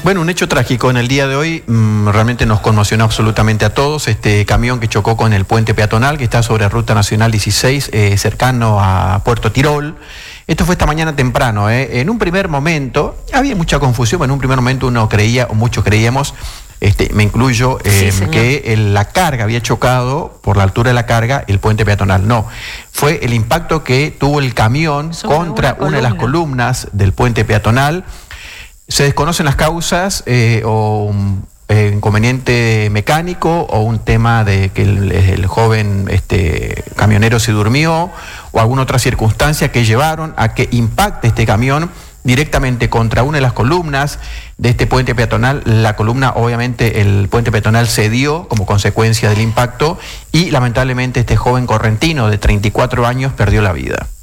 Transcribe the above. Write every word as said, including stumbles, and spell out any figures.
Bueno, un hecho trágico en el día de hoy, mmm, realmente nos conmocionó absolutamente a todos. Este camión que chocó con el puente peatonal que está sobre Ruta Nacional dieciséis, eh, cercano a Puerto Tirol. Esto fue esta mañana temprano. Eh. En un primer momento, había mucha confusión, en un primer momento uno creía, o muchos creíamos, este, me incluyo, eh, sí, que el, la carga había chocado por la altura de la carga el puente peatonal. No, fue el impacto que tuvo el camión sobre contra una, una de las columnas del puente peatonal. Se desconocen las causas, eh, o un eh, inconveniente mecánico, o un tema de que el, el joven este, camionero se durmió, o alguna otra circunstancia que llevaron a que impacte este camión directamente contra una de las columnas de este puente peatonal. La columna, obviamente, el puente peatonal cedió como consecuencia del impacto y lamentablemente este joven correntino de treinta y cuatro años perdió la vida.